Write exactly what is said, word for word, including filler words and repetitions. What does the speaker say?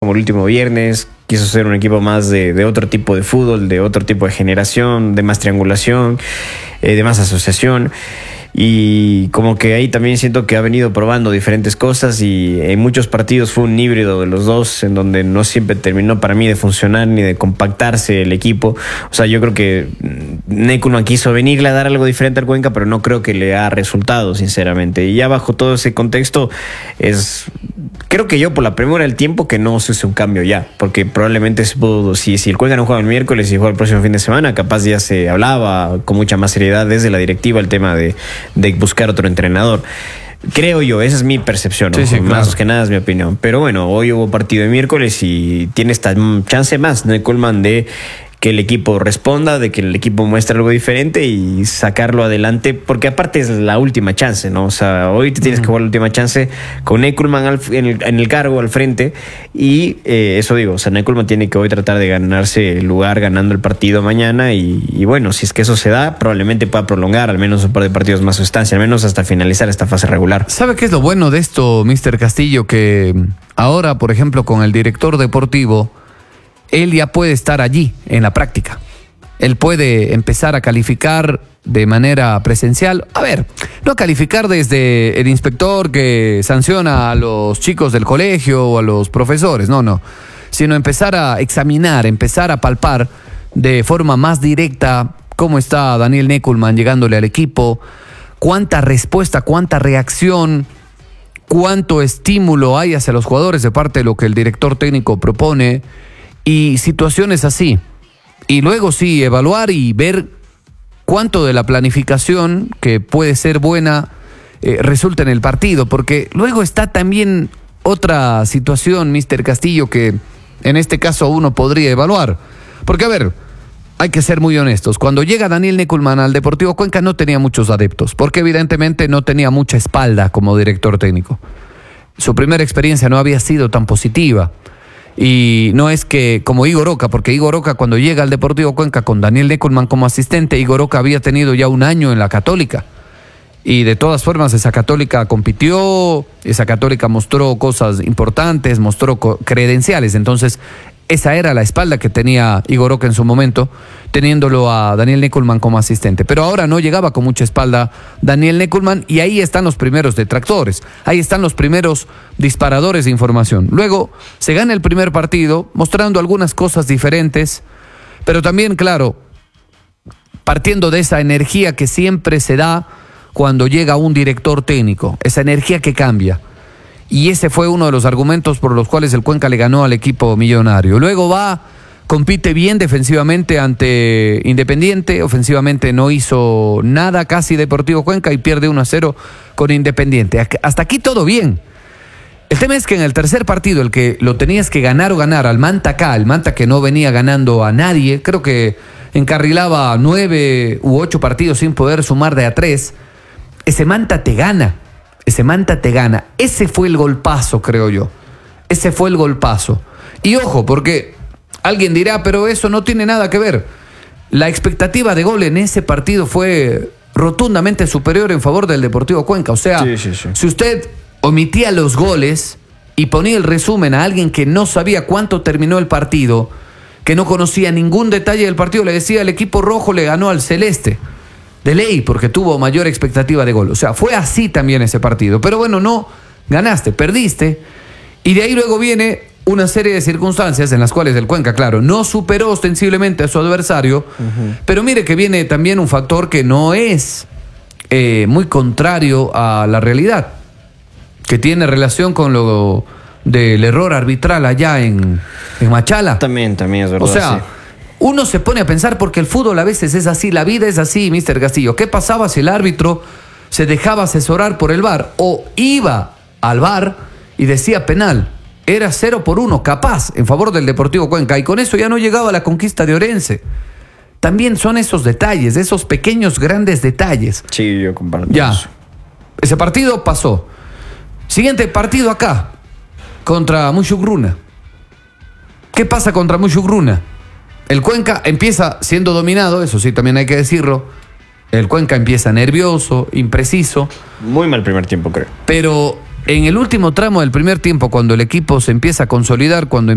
como el último viernes. Quiso ser un equipo más de, de otro tipo de fútbol, de otro tipo de generación, de más triangulación, eh, de más asociación. Y como que ahí también siento que ha venido probando diferentes cosas y en muchos partidos fue un híbrido de los dos, en donde no siempre terminó para mí de funcionar ni de compactarse el equipo. O sea, yo creo que Neckermann quiso venirle a dar algo diferente al Cuenca, pero no creo que le ha resultado, sinceramente. Y ya bajo todo ese contexto, es creo que yo por la premura del tiempo que no se hace un cambio ya, porque probablemente se pudo, si, si el Cuenca no juega el miércoles y juega el próximo fin de semana, capaz ya se hablaba con mucha más seriedad desde la directiva el tema de de buscar otro entrenador. Creo yo, esa es mi percepción, ¿no? Sí, sí, más claro. que nada es mi opinión. Pero bueno, hoy hubo partido de miércoles y tiene esta chance más, Neckermann, de que el equipo responda, de que el equipo muestre algo diferente y sacarlo adelante, porque aparte es la última chance, ¿no? O sea, hoy te tienes uh-huh. que jugar la última chance con Neckermann al, en, el, en el cargo, al frente, y eh, eso digo, o sea, Neckermann tiene que hoy tratar de ganarse el lugar ganando el partido mañana y, y bueno, si es que eso se da, probablemente pueda prolongar al menos un par de partidos más su estancia, al menos hasta finalizar esta fase regular. ¿Sabe qué es lo bueno de esto, mister Castillo? Que ahora, por ejemplo, con el director deportivo, él ya puede estar allí en la práctica. Él puede empezar a calificar de manera presencial. A ver, no calificar desde el inspector que sanciona a los chicos del colegio o a los profesores, no, no. Sino empezar a examinar, empezar a palpar de forma más directa cómo está Daniel Neckermann llegándole al equipo, cuánta respuesta, cuánta reacción, cuánto estímulo hay hacia los jugadores de parte de lo que el director técnico propone. Y situaciones así. Y luego sí, evaluar y ver cuánto de la planificación, que puede ser buena, eh, resulta en el partido. Porque luego está también otra situación, mister Castillo, que en este caso uno podría evaluar. Porque, a ver, hay que ser muy honestos. Cuando llega Daniel Neckermann al Deportivo Cuenca no tenía muchos adeptos, porque evidentemente no tenía mucha espalda como director técnico. Su primera experiencia no había sido tan positiva. Y no es que como Igor Oca, porque Igor Oca cuando llega al Deportivo Cuenca con Daniel Neckermann como asistente, Igor Oca había tenido ya un año en la Católica. Y de todas formas esa Católica compitió, esa Católica mostró cosas importantes, mostró credenciales. Entonces esa era la espalda que tenía Igor Oca en su momento, teniéndolo a Daniel Neckermann como asistente. Pero ahora no llegaba con mucha espalda Daniel Neckermann y ahí están los primeros detractores, ahí están los primeros disparadores de información. Luego se gana el primer partido mostrando algunas cosas diferentes, pero también, claro, partiendo de esa energía que siempre se da cuando llega un director técnico, esa energía que cambia. Y ese fue uno de los argumentos por los cuales el Cuenca le ganó al equipo millonario. Luego va, compite bien defensivamente ante Independiente, ofensivamente no hizo nada casi Deportivo Cuenca y pierde uno a cero con Independiente. Hasta aquí todo bien. El tema es que en el tercer partido, el que lo tenías que ganar o ganar al Manta acá, el Manta que no venía ganando a nadie, creo que encarrilaba nueve u ocho partidos sin poder sumar de a tres, ese Manta te gana. Ese Manta te gana. Ese fue el golpazo, creo yo. Ese fue el golpazo. Y ojo, porque alguien dirá, pero eso no tiene nada que ver. La expectativa de gol en ese partido fue rotundamente superior en favor del Deportivo Cuenca. O sea, sí, sí, sí. Si usted omitía los goles y ponía el resumen a alguien que no sabía cuánto terminó el partido, que no conocía ningún detalle del partido, le decía, el equipo rojo le ganó al celeste. De ley, porque tuvo mayor expectativa de gol. O sea, fue así también ese partido. Pero bueno, no ganaste, perdiste. Y de ahí luego viene una serie de circunstancias en las cuales el Cuenca, claro, no superó ostensiblemente a su adversario. Uh-huh. Pero mire que viene también un factor que no es eh, muy contrario a la realidad, que tiene relación con lo del error arbitral allá en, en Machala. También, también es verdad. O sea... Sí. Uno se pone a pensar porque el fútbol a veces es así, la vida es así, mister Castillo. ¿Qué pasaba si el árbitro se dejaba asesorar por el V A R o iba al V A R y decía penal? Era cero por uno, capaz, en favor del Deportivo Cuenca. Y con eso ya no llegaba a la conquista de Orense. También son esos detalles, esos pequeños, grandes detalles. Sí, yo comparto ya. eso. Ese partido pasó. Siguiente partido acá, contra Mushugruna. ¿Qué pasa contra Mushugruna? El Cuenca empieza siendo dominado, eso sí, también hay que decirlo. El Cuenca empieza nervioso, impreciso. Muy mal primer tiempo, creo. Pero en el último tramo del primer tiempo, cuando el equipo se empieza a consolidar, cuando